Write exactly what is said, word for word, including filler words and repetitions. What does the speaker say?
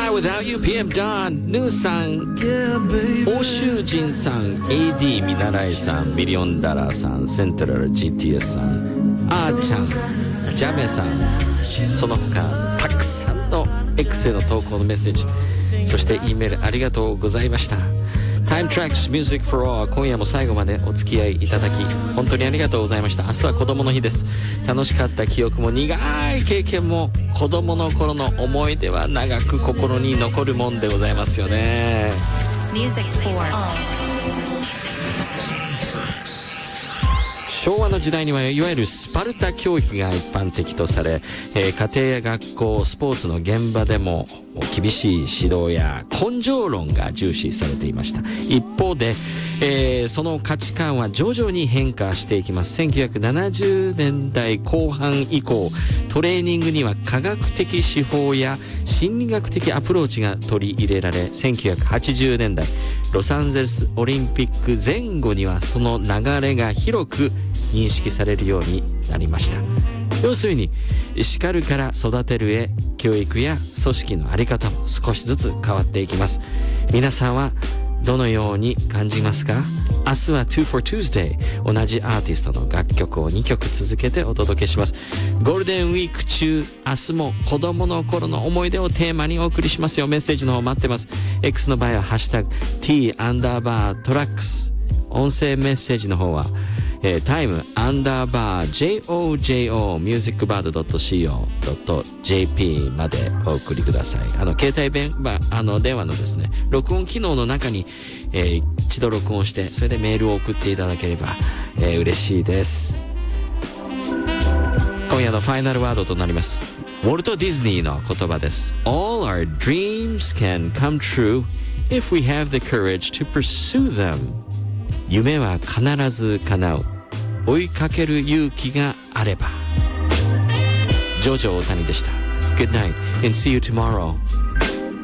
Night Without You ピーエム Dawn ヌーさん、欧州人さん、 エーディー 見習いさん、ミリオンダラーさん、セントラル ジーティーエス さん、あーちゃん、ジャメさん、その他たくさんの X への投稿のメッセージ、そして E メールありがとうございました。Time Tracks Music for All、 今夜も最後までお付き合いいただき本当にありがとうございました。明日は子供の日です。楽しかった記憶も苦い経験も子供の頃の思い出は長く心に残るもんでございますよね。 Music for All。昭和の時代にはいわゆるスパルタ教育が一般的とされ、えー、家庭や学校、スポーツの現場でも厳しい指導や根性論が重視されていました。一方で、えー、その価値観は徐々に変化していきます。せんきゅうひゃくななじゅうねんだいこう半以降、トレーニングには科学的手法や心理学的アプローチが取り入れられ、せんきゅうひゃくはちじゅうねんだいロサンゼルスオリンピック前後にはその流れが広く認識されるようになりました。要するに叱るから育てるへ、教育や組織の在り方も少しずつ変わっていきます。皆さんはどのように感じますか？明日は Two for Tuesday、 同じアーティストの楽曲をにきょく続けてお届けします。ゴールデンウィーク中、明日も子供の頃の思い出をテーマにお送りしますよ。メッセージの方待ってます。 X の場合はハッシュタグ T アンダーバートラックス、音声メッセージの方はえー、タイムアンダーバー ジェイオージェイオー ミュージックバード ドット シーオー ドット ジェーピー までお送りください。あの携帯電話、あの電話のですね、録音機能の中に、えー、一度録音してそれでメールを送っていただければ、えー、嬉しいです。今夜のファイナルワードとなります。ウォルト・ディズニーの言葉です。 All our dreams can come true if we have the courage to pursue them。夢は必ず叶う、追いかける勇気があれば。ジョジョ大谷でした。 Good night and see you tomorrow.